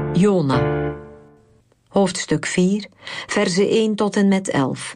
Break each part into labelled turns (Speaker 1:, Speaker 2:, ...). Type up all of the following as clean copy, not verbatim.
Speaker 1: Jona. Hoofdstuk 4, verzen 1 tot en met 11.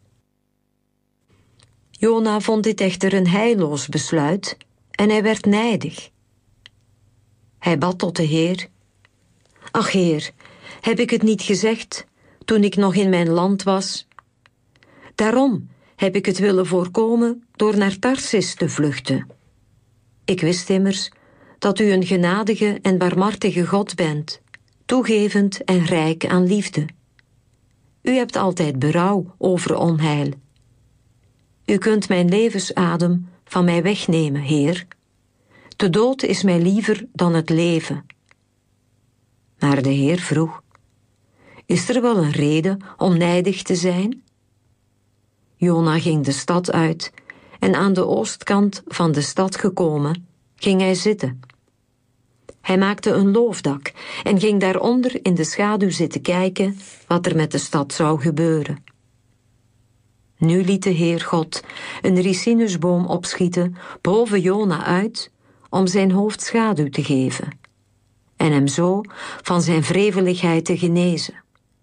Speaker 1: Jona vond dit echter een heilloos besluit en hij werd nijdig. Hij bad tot de Heer: Ach Heer, heb ik het niet gezegd toen ik nog in mijn land was? Daarom heb ik het willen voorkomen door naar Tarsis te vluchten. Ik wist immers dat u een genadige en barmhartige God bent, toegevend en rijk aan liefde. U hebt altijd berouw over onheil. U kunt mijn levensadem van mij wegnemen, Heer. De dood is mij liever dan het leven. Maar de Heer vroeg: Is er wel een reden om nijdig te zijn? Jona ging de stad uit en aan de oostkant van de stad gekomen, ging hij zitten. Hij maakte een loofdak en ging daaronder in de schaduw zitten kijken wat er met de stad zou gebeuren. Nu liet de Heer God een ricinusboom opschieten boven Jona uit om zijn hoofd schaduw te geven en hem zo van zijn wreveligheid te genezen.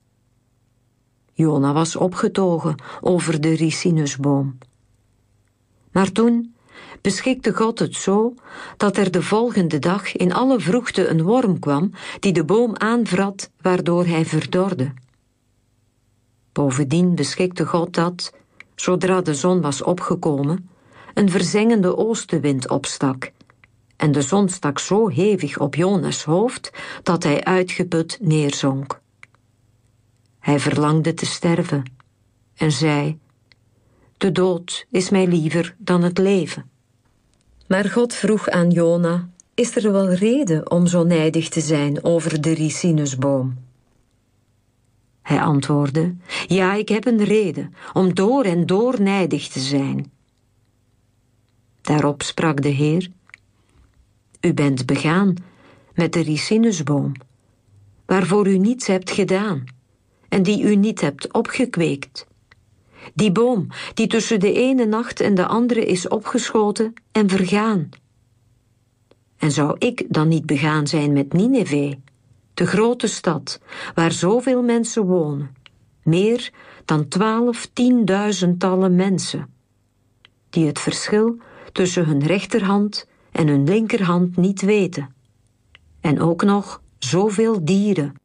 Speaker 1: Jona was opgetogen over de ricinusboom. Maar toen beschikte God het zo dat er de volgende dag in alle vroegte een worm kwam die de boom aanvrat, waardoor hij verdorde. Bovendien beschikte God dat, zodra de zon was opgekomen, een verzengende oostenwind opstak, en de zon stak zo hevig op Jona's hoofd dat hij uitgeput neerzonk. Hij verlangde te sterven en zei: De dood is mij liever dan het leven. Maar God vroeg aan Jona: Is er wel reden om zo nijdig te zijn over de ricinusboom? Hij antwoordde: Ja, ik heb een reden om door en door nijdig te zijn. Daarop sprak de Heer: U bent begaan met de ricinusboom, waarvoor u niets hebt gedaan en die u niet hebt opgekweekt. Die boom die tussen de ene nacht en de andere is opgeschoten en vergaan. En zou ik dan niet begaan zijn met Nineve, de grote stad waar zoveel mensen wonen, meer dan 10.000 mensen, die het verschil tussen hun rechterhand en hun linkerhand niet weten, en ook nog zoveel dieren,